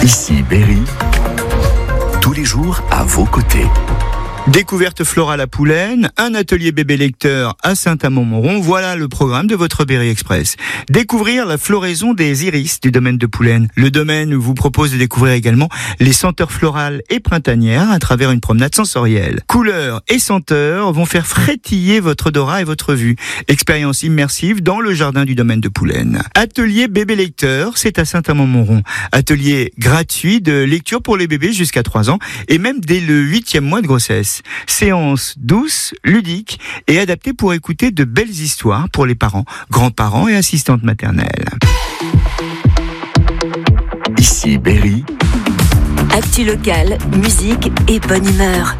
Ici Berry, tous les jours à vos côtés. Découverte florale à Poulaine, un atelier bébé lecteur à Saint-Amand-Montrond, voilà le programme de votre Berry Express. Découvrir la floraison des iris du domaine de Poulaine. Le domaine vous propose de découvrir également les senteurs florales et printanières à travers une promenade sensorielle. Couleurs et senteurs vont faire frétiller votre odorat et votre vue. Expérience immersive dans le jardin du domaine de Poulaine. Atelier bébé lecteur, c'est à Saint-Amand-Montrond. Atelier gratuit de lecture pour les bébés jusqu'à 3 ans et même dès le 8e mois de grossesse. Séance douce, ludique et adaptée pour écouter de belles histoires pour les parents, grands-parents et assistantes maternelles. Ici Berry. Actu locale, musique et bonne humeur.